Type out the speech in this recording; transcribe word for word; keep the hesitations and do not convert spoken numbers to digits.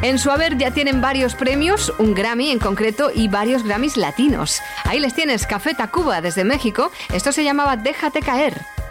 En su haber ya tienen varios premios, un Grammy en concreto y varios Grammys latinos. Ahí les tienes, Café Tacuba desde México. Esto se llamaba Déjate Caer.